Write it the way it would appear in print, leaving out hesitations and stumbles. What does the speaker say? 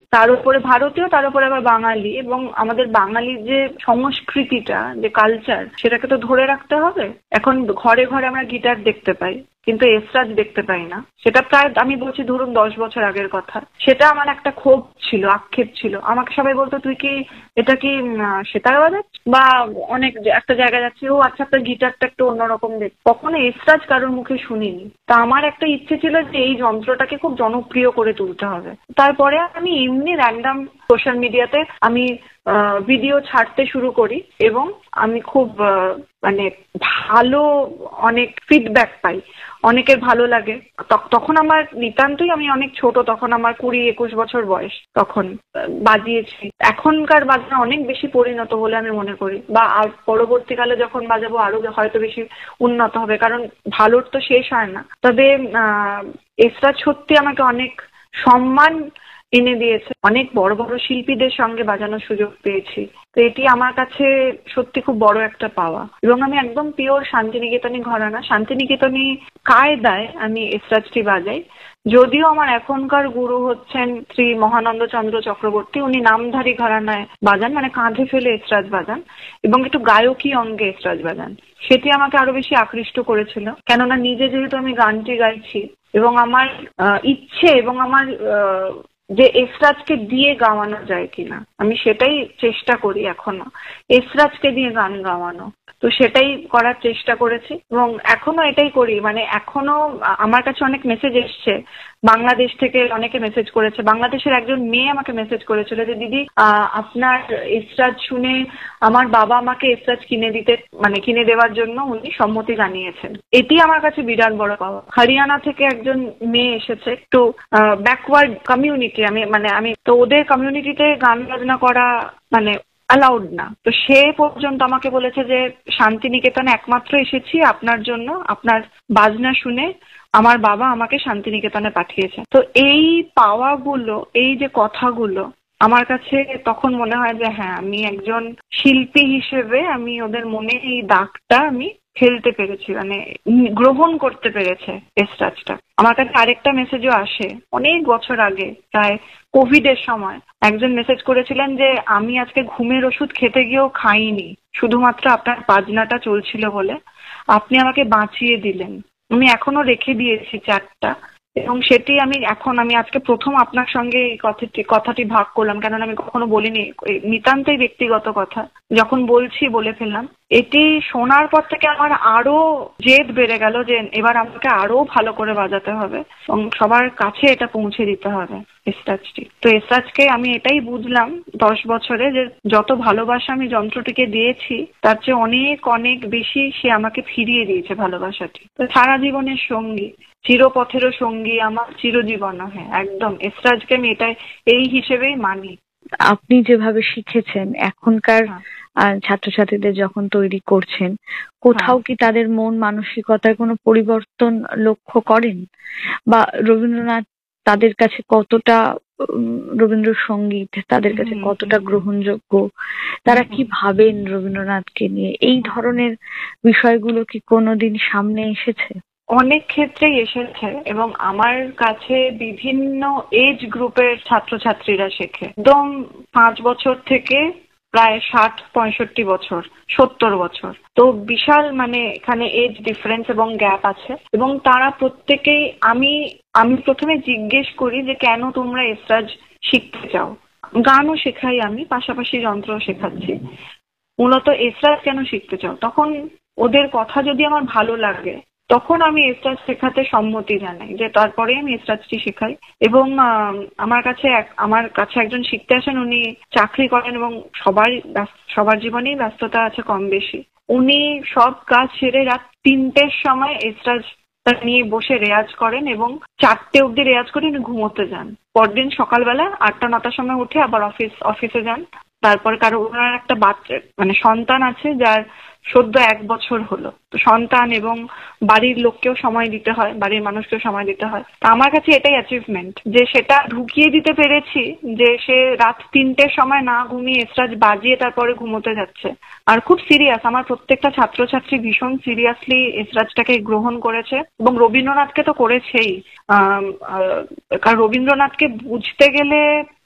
তার উপরে ভারতীয়, তার উপরে আবার বাঙালি, এবং আমাদের বাঙালির যে সংস্কৃতিটা, যে কালচার, সেটাকে তো ধরে রাখতে হবে। এখন ঘরে ঘরে আমরা গিটার দেখতে পাই, কিন্তু এসরাজ দেখতে পাই না। সেটা প্রায় আমি বলছি ধরুন 10 বছর আগের কথা। সেটা আমার একটা ক্ষোভ ছিল, আক্ষেপ ছিল। আমাকে সবাই বলতো, তুই কি এটা কি সেতার বাজাচ্ছিস, বা অনেক একটা জায়গায় যাচ্ছি, ও আচ্ছা তোর গিটারটা একটু অন্যরকম দেখ। কখনো এসরাজ কারোর মুখে শুনিনি। তা আমার একটা ইচ্ছে ছিল যে এই যন্ত্রটাকে খুব জনপ্রিয় করে তুলতে হবে। তারপরে আমি এমনি র্যান্ডাম সোশ্যাল মিডিয়াতে আমি ভিডিও ছাড়তে শুরু করি, এবং আমি খুব মানে ভালো অনেক ফিডব্যাক পাই, অনেকের ভালো লাগে। তখন আমার নিতান্তই আমি অনেক ছোট, তখন আমার 20-21 বছর বয়স। তখন বাজিয়েছি। এখনকার বাজনা অনেক বেশি পরিণত বলে আমি মনে করি, বা আর পরবর্তীকালে যখন বাজাবো আরো হয়তো বেশি উন্নত হবে, কারণ ভালোর তো শেষ হয় না। তবে এসরাজ সত্যি আমাকে অনেক সম্মান এনে দিয়েছে, অনেক বড় বড় শিল্পীদের সঙ্গে বাজানোর সুযোগ পেয়েছি। তো এটি আমার কাছে সত্যি খুব বড় একটা পাওয়া। এবং আমি একদম পিওর শান্তিনিকেতনী ঘরানা, শান্তিনিকেতনী কায়দায় আমি এসরাজটি বাজাই। যদিও আমার এখনকার গুরু হচ্ছেন শ্রী মহানন্দ চন্দ্র চক্রবর্তী, উনি নামধারী ঘরানায় বাজান, মানে কাঁধে ফেলে এসরাজ বাজান, এবং একটু গায়কী অঙ্গে এসরাজ বাজান। সেটি আমাকে আরো বেশি আকৃষ্ট করেছিল, কেননা নিজে যেহেতু আমি গানটি গাইছি, এবং আমার ইচ্ছে এবং আমার যে এসরাজকে দিয়ে গাওয়ানো যায় কিনা, আমি সেটাই চেষ্টা করি এখনো, এসরাজকে দিয়ে গান গাওয়ানো। তো সেটাই করার চেষ্টা করেছি, এবং এখনো এটাই করি। মানে এখনো আমার কাছে অনেক মেসেজ এসছে, বাংলাদেশ থেকে অনেকে মেসেজ করেছে। বাংলাদেশের একজন মেয়ে আমাকে মেসেজ করেছিল যে, দিদি আপনার এসরাজ শুনে আমার বাবা আমাকে এসরাজ কিনে দেওয়ার জন্য উনি সম্মতি জানিয়েছেন। এটি আমার কাছে বিরাট বড় পাওয়া। হরিয়ানা থেকে একজন মেয়ে এসেছে, একটু ব্যাকওয়ার্ড কমিউনিটি, আমি তো ওদের কমিউনিটিতে গান বাজনা করা মানে অ্যালাউড না। তো সে পর্যন্ত আমাকে বলেছে যে, শান্তিনিকেতনে একমাত্র এসেছি আপনার জন্য, আপনার বাজনা শুনে আমার বাবা আমাকে শান্তিনিকেতনে পাঠিয়েছে। তো এই পাওয়াগুলো, এই যে কথাগুলো, আমার কাছে তখন মনে হয় যে হ্যাঁ, আমি একজন শিল্পী হিসেবে আমি ওদের মনে এই দাগটা আমি ফেলতে পেরেছি, মানে গ্রহণ করতে পেরেছে এসরাজটা। আমার কাছে আরেকটা মেসেজও আসে অনেক বছর আগে, প্রায় কোভিডের সময় একজন মেসেজ করেছিলেন যে, আমি আজকে ঘুমের ওষুধ খেতে গিয়েও খাইনি, শুধুমাত্র আপনার বাজনাটা চলছিল বলে আপনি আমাকে বাঁচিয়ে দিলেন। আমি এখনো রেখে দিয়েছি চারটা, এবং সেটি আমি আজকে প্রথম আপনার সঙ্গে এই কথাটি ভাগ করলাম, কেননা আমি কখনো বলিনি, নিতান্তই ব্যক্তিগত কথা। যখন বলে ফেললাম। এটি শোনার পর থেকে আমার আরো জেদ বেড়ে গেল যে এবার আমাকে আরো ভালো করে বাজাতে হবে, এবং সবার কাছে এটা পৌঁছে দিতে হবে এসরাজটি। তো এসরাজকে আমি এটাই বুঝলাম 10 বছরে, যে যত ভালোবাসা আমি যন্ত্রটিকে দিয়েছি, তার চেয়ে অনেক অনেক বেশি সে আমাকে ফিরিয়ে দিয়েছে ভালোবাসাটি। তো সারা জীবনের সঙ্গী, চিরপথেরও সঙ্গী, আমার চিরজীবন। হ্যাঁ, একদম এসরাজকে আমি এই হিসেবেই মানি। আপনি যেভাবে শিখেছেন, এখনকার ছাত্রছাত্রীদের যখন তৈরি করছেন, কোথাও কি তাদের মন মানসিকতার কোনো পরিবর্তন লক্ষ্য করেন? বা রবীন্দ্রনাথ তাদের কাছে কতটা, রবীন্দ্রসঙ্গীত তাদের কাছে কতটা গ্রহণযোগ্য, তারা কি ভাবেন রবীন্দ্রনাথকে নিয়ে, এই ধরনের বিষয়গুলো কি কোনোদিন সামনে এসেছে? অনেক ক্ষেত্রেই এসেছে, এবং আমার কাছে বিভিন্ন এজ গ্রুপের ছাত্রছাত্রীরা শেখে। একদম 5 বছর থেকে প্রায় 60-65 বছর, 70 বছর। তো বিশাল এখানে এজ ডিফারেন্স এবং গ্যাপ আছে, এবং তারা প্রত্যেকেই আমি প্রথমে জিজ্ঞেস করি যে কেন তোমরা এসরাজ শিখতে চাও। গানও শেখাই আমি, পাশাপাশি যন্ত্র শেখাচ্ছি। মূলত এসরাজ কেন শিখতে চাও? তখন ওদের কথা যদি আমার ভালো লাগে, তখন আমি এসরাজ শেখাতে সম্মতি জানাই, যে তারপরে আমি এসরাজটি শেখাই। এবং আমার কাছে একজন শিখতে আসেন, উনি চাকরি করেন, এবং সবার জীবনেই ব্যস্ততা আছে কম বেশি। উনি সব কাজ ছেড়ে রাত 3টের সময় এসরাজ নিয়ে বসে রেয়াজ করেন, এবং 4টে অব্দি রেয়াজ করে উনি ঘুমোতে যান। পরদিন সকালবেলা 8টা-9টার সময় উঠে আবার অফিসে যান। তারপরে ওনার একটা বাচ্চা সন্তান আছে, যার সদ্য 1 বছর হলো। তো সন্তান এবং বাড়ির লোককেও সময় দিতে হয়, বাড়ির মানুষকেও সময় দিতে হয়। তো আমার কাছে এটাই অ্যাচিভমেন্ট, যে সেটা ঢুকিয়ে দিতে পেরেছি, যে সে রাত 3টের সময় না ঘুমিয়ে এসরাজ বাজিয়ে তারপরে ঘুমোতে যাচ্ছে। আর খুব সিরিয়াস, আমার প্রত্যেকটা ছাত্রছাত্রী ভীষণ সিরিয়াসলি এসরাজটাকে গ্রহণ করেছে, এবং রবীন্দ্রনাথকে তো করেছেই। কারণ রবীন্দ্রনাথকে বুঝতে গেলে